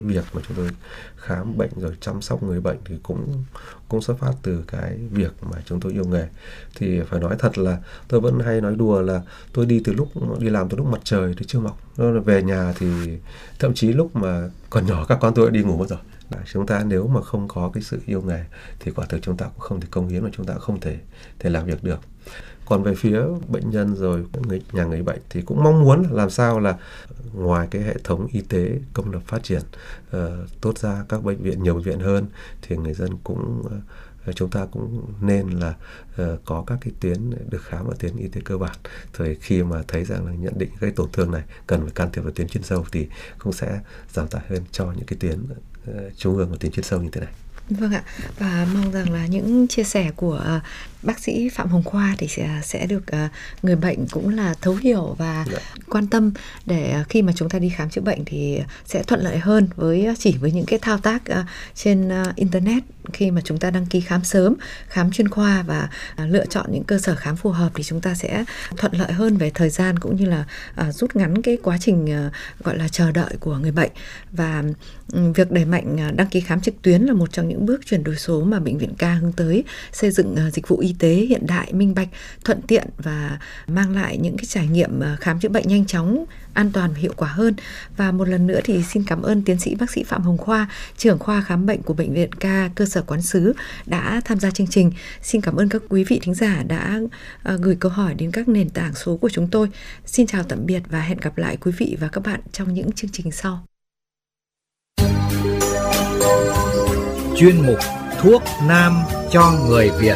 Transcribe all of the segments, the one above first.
Việc mà chúng tôi khám bệnh rồi chăm sóc người bệnh thì cũng xuất phát từ cái việc mà chúng tôi yêu nghề. Thì phải nói thật là tôi vẫn hay nói đùa là tôi đi làm từ lúc mặt trời đến chưa mọc. Nó về nhà thì thậm chí lúc mà còn nhỏ các con tôi đã đi ngủ mất rồi. Chúng ta nếu mà không có cái sự yêu nghề thì quả thực chúng ta cũng không thể cống hiến, và chúng ta không thể làm việc được. Còn về phía bệnh nhân rồi người bệnh thì cũng mong muốn làm sao là ngoài cái hệ thống y tế công lập phát triển tốt ra, các bệnh viện, nhiều bệnh viện hơn, thì người dân chúng ta cũng nên là có các cái tuyến được khám ở tuyến y tế cơ bản. Rồi khi mà thấy rằng là nhận định cái tổn thương này cần phải can thiệp vào tuyến chuyên sâu thì cũng sẽ giảm tải hơn cho những cái tuyến trung ương và tuyến chuyên sâu như thế này. Vâng ạ, và mong rằng là những chia sẻ của bác sĩ Phạm Hồng Khoa thì sẽ được người bệnh cũng là thấu hiểu và quan tâm, để khi mà chúng ta đi khám chữa bệnh thì sẽ thuận lợi hơn chỉ với những cái thao tác trên internet. Khi mà chúng ta đăng ký khám sớm, khám chuyên khoa và lựa chọn những cơ sở khám phù hợp thì chúng ta sẽ thuận lợi hơn về thời gian, cũng như là rút ngắn cái quá trình gọi là chờ đợi của người bệnh. Và việc đẩy mạnh đăng ký khám trực tuyến là một trong những bước chuyển đổi số mà Bệnh viện K hướng tới, xây dựng dịch vụ y tế hiện đại, minh bạch, thuận tiện và mang lại những cái trải nghiệm khám chữa bệnh nhanh chóng, an toàn và hiệu quả hơn. Và một lần nữa thì xin cảm ơn tiến sĩ bác sĩ Phạm Hồng Khoa, trưởng khoa khám bệnh của Bệnh viện K cơ sở Quán Sứ đã tham gia chương trình. Xin cảm ơn các quý vị thính giả đã gửi câu hỏi đến các nền tảng số của chúng tôi. Xin chào tạm biệt và hẹn gặp lại quý vị và các bạn trong những chương trình sau. Chuyên mục Thuốc Nam cho người Việt.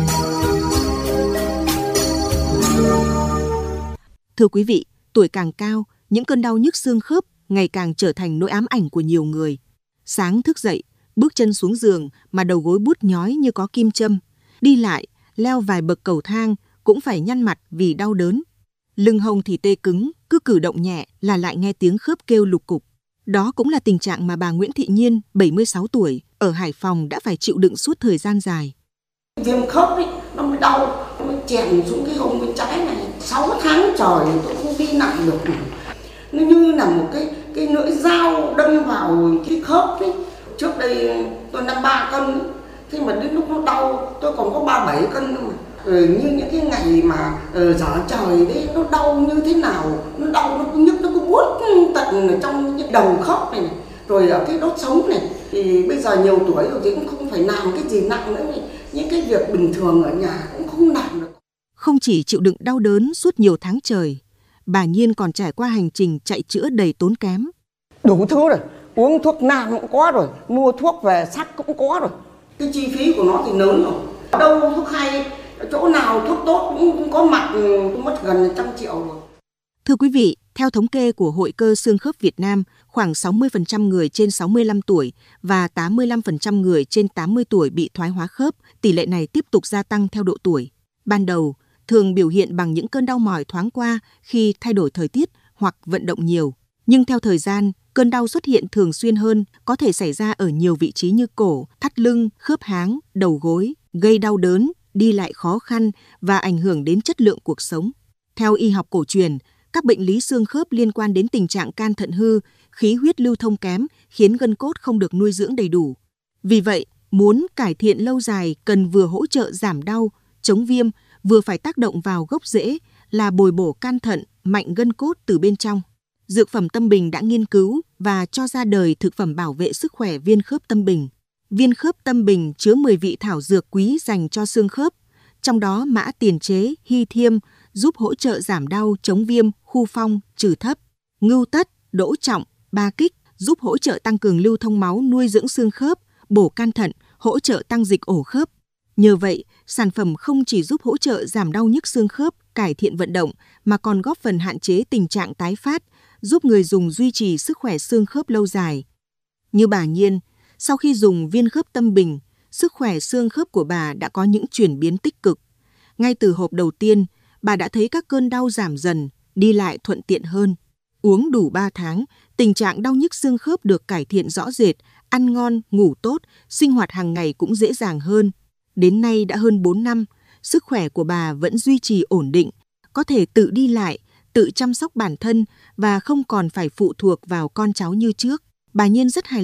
Thưa quý vị, tuổi càng cao, những cơn đau nhức xương khớp ngày càng trở thành nỗi ám ảnh của nhiều người. Sáng thức dậy, bước chân xuống giường mà đầu gối buốt nhói như có kim châm. Đi lại, leo vài bậc cầu thang cũng phải nhăn mặt vì đau đớn. Lưng hông thì tê cứng, cứ cử động nhẹ là lại nghe tiếng khớp kêu lục cục. Đó cũng là tình trạng mà bà Nguyễn Thị Nhiên, 76 tuổi, ở Hải Phòng đã phải chịu đựng suốt thời gian dài. Viêm khớp ấy, nó mới đau, nó mới chèn xuống cái hông bên trái này. 6 tháng trời tôi không đi nặng được. Nó như là một cái lưỡi dao đâm vào cái khớp ấy. Trước đây tôi 53 cân, thế mà đến lúc nó đau tôi còn có 37 cân nữa mà. Như những cái ngày mà gió trời đấy, nó đau như thế nào, nó đau, nó cứ nhức, nó cứ buốt tận ở trong cái đầu khớp này, rồi ở cái đốt sống này. Thì bây giờ nhiều tuổi rồi thì cũng không phải làm cái gì nặng nữa, những cái việc bình thường ở nhà cũng không làm được. Không chỉ chịu đựng đau đớn suốt nhiều tháng trời, bà Nhiên còn trải qua hành trình chạy chữa đầy tốn kém. Đủ thứ rồi, uống thuốc nam cũng có rồi, mua thuốc về sắc cũng có rồi. Cái chi phí của nó thì lớn rồi. Đâu thuốc hay, chỗ nào thuốc tốt cũng có mặt, mất gần 100 triệu rồi. Thưa quý vị, theo thống kê của Hội Cơ Xương Khớp Việt Nam, khoảng 60% người trên 65 tuổi và 85% người trên 80 tuổi bị thoái hóa khớp. Tỷ lệ này tiếp tục gia tăng theo độ tuổi. Ban đầu, thường biểu hiện bằng những cơn đau mỏi thoáng qua khi thay đổi thời tiết hoặc vận động nhiều. Nhưng theo thời gian, cơn đau xuất hiện thường xuyên hơn, có thể xảy ra ở nhiều vị trí như cổ, thắt lưng, khớp háng, đầu gối, gây đau đớn, đi lại khó khăn và ảnh hưởng đến chất lượng cuộc sống. Theo y học cổ truyền, các bệnh lý xương khớp liên quan đến tình trạng can thận hư, khí huyết lưu thông kém khiến gân cốt không được nuôi dưỡng đầy đủ. Vì vậy, muốn cải thiện lâu dài cần vừa hỗ trợ giảm đau, chống viêm, vừa phải tác động vào gốc rễ là bồi bổ can thận, mạnh gân cốt từ bên trong. Dược phẩm Tâm Bình đã nghiên cứu và cho ra đời thực phẩm bảo vệ sức khỏe viên khớp Tâm Bình. Viên khớp Tâm Bình chứa 10 vị thảo dược quý dành cho xương khớp, trong đó mã tiền chế, hy thiêm giúp hỗ trợ giảm đau, chống viêm, khu phong, trừ thấp, ngưu tất, đỗ trọng, ba kích giúp hỗ trợ tăng cường lưu thông máu, nuôi dưỡng xương khớp, bổ can thận, hỗ trợ tăng dịch ổ khớp. Nhờ vậy, sản phẩm không chỉ giúp hỗ trợ giảm đau nhức xương khớp, cải thiện vận động mà còn góp phần hạn chế tình trạng tái phát, giúp người dùng duy trì sức khỏe xương khớp lâu dài. Như bà Nhiên, sau khi dùng viên khớp Tâm Bình, sức khỏe xương khớp của bà đã có những chuyển biến tích cực. Ngay từ hộp đầu tiên, bà đã thấy các cơn đau giảm dần, đi lại thuận tiện hơn. Uống đủ 3 tháng, tình trạng đau nhức xương khớp được cải thiện rõ rệt, ăn ngon, ngủ tốt, sinh hoạt hàng ngày cũng dễ dàng hơn. Đến nay đã hơn 4 năm, sức khỏe của bà vẫn duy trì ổn định, có thể tự đi lại, tự chăm sóc bản thân và không còn phải phụ thuộc vào con cháu như trước. Bà Nhiên rất hài lòng